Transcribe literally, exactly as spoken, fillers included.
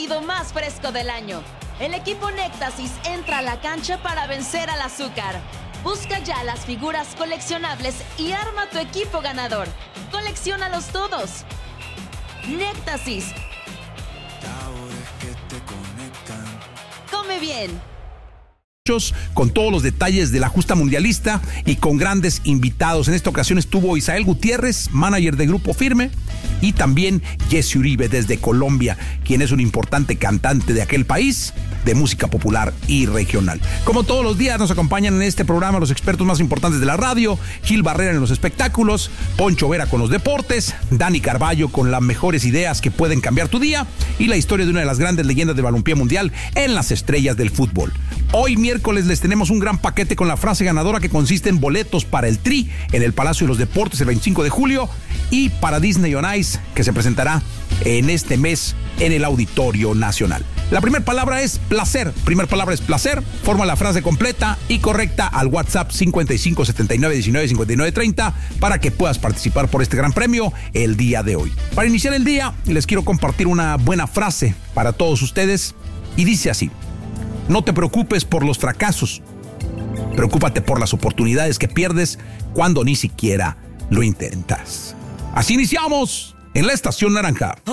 partido más fresco del año. El equipo Néctasis entra a la cancha para vencer al azúcar. Busca ya las figuras coleccionables y arma tu equipo ganador. ¡Colecciónalos todos! Néctasis. Come bien. Con todos los detalles de la justa mundialista y con grandes invitados. En esta ocasión estuvo Isael Gutiérrez, manager de Grupo Firme, y también Jesse Uribe desde Colombia, quien es un importante cantante de aquel país de música popular y regional. Como todos los días nos acompañan en este programa los expertos más importantes de la radio: Gil Barrera en los espectáculos, Poncho Vera con los deportes, Dani Carballo con las mejores ideas que pueden cambiar tu día y la historia de una de las grandes leyendas del balompié mundial en las estrellas del fútbol. Hoy miércoles les tenemos un gran paquete con la frase ganadora, que consiste en boletos para el Tri en el Palacio de los Deportes el veinticinco de julio y para Disney on Ice, que se presentará en este mes en el Auditorio Nacional. La primera palabra es placer. Primera palabra es placer. Forma la frase completa y correcta al WhatsApp cincuenta y cinco setenta y nueve diecinueve cincuenta y nueve treinta para que puedas participar por este gran premio el día de hoy. Para iniciar el día, les quiero compartir una buena frase para todos ustedes y dice así: no te preocupes por los fracasos, preocúpate por las oportunidades que pierdes cuando ni siquiera lo intentas. Así iniciamos en la Estación Naranja.